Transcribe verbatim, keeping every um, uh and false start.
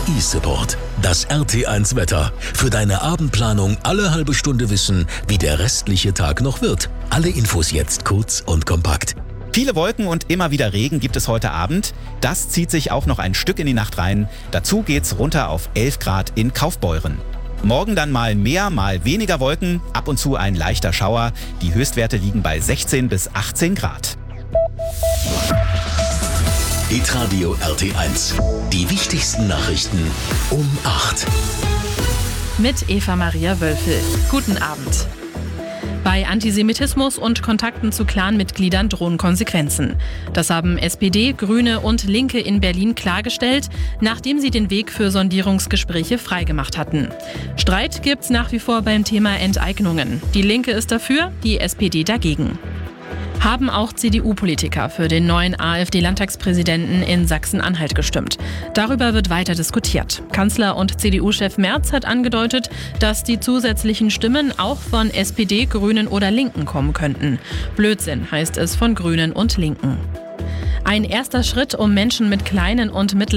eSupport. Das R T eins Wetter. Für deine Abendplanung alle halbe Stunde wissen, wie der restliche Tag noch wird. Alle Infos jetzt kurz und kompakt. Viele Wolken und immer wieder Regen gibt es heute Abend. Das zieht sich auch noch ein Stück in die Nacht rein. Dazu geht's runter auf elf Grad in Kaufbeuren. Morgen dann mal mehr, mal weniger Wolken, ab und zu ein leichter Schauer. Die Höchstwerte liegen bei sechzehn bis achtzehn Grad. Hitradio R T eins. Die wichtigsten Nachrichten um acht. Mit Eva Maria Wölfel. Guten Abend. Bei Antisemitismus und Kontakten zu Clanmitgliedern drohen Konsequenzen. Das haben S P D, Grüne und Linke in Berlin klargestellt, nachdem sie den Weg für Sondierungsgespräche freigemacht hatten. Streit gibt's nach wie vor beim Thema Enteignungen. Die Linke ist dafür, die S P D dagegen. Haben auch C D U-Politiker für den neuen AfD-Landtagspräsidenten in Sachsen-Anhalt gestimmt. Darüber wird weiter diskutiert. Kanzler und C D U-Chef Merz hat angedeutet, dass die zusätzlichen Stimmen auch von S P D, Grünen oder Linken kommen könnten. Blödsinn, heißt es von Grünen und Linken. Ein erster Schritt, um Menschen mit kleinen und mittleren